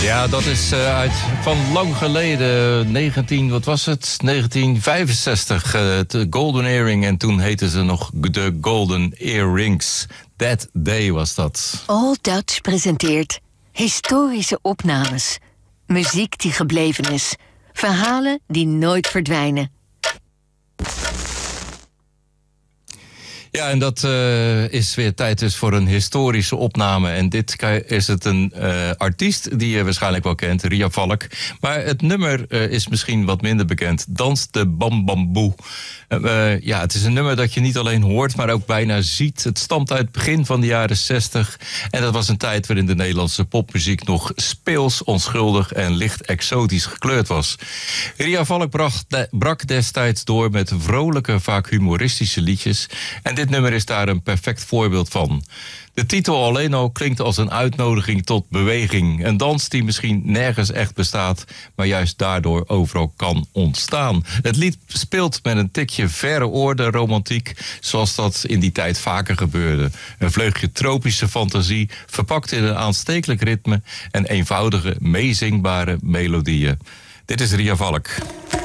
Ja, dat is van lang geleden, 1965, de Golden Earring. En toen heten ze nog de Golden Earrings. That Day was dat. All Dutch presenteert historische opnames. Muziek die gebleven is. Verhalen die nooit verdwijnen. Ja, en dat is weer tijd dus voor een historische opname. En dit is het een artiest die je waarschijnlijk wel kent, Ria Valk. Maar het nummer is misschien wat minder bekend. Dans de Bambamboe. Ja, het is een nummer dat je niet alleen hoort, maar ook bijna ziet. Het stamt uit het begin van de jaren 60. En dat was een tijd waarin de Nederlandse popmuziek nog speels, onschuldig en licht exotisch gekleurd was. Ria Valk brak destijds door met vrolijke, vaak humoristische liedjes. En dit nummer is daar een perfect voorbeeld van. De titel alleen al klinkt als een uitnodiging tot beweging. Een dans die misschien nergens echt bestaat, maar juist daardoor overal kan ontstaan. Het lied speelt met een tikje verre orde romantiek, zoals dat in die tijd vaker gebeurde. Een vleugje tropische fantasie, verpakt in een aanstekelijk ritme en eenvoudige, meezingbare melodieën. Dit is Ria Valk.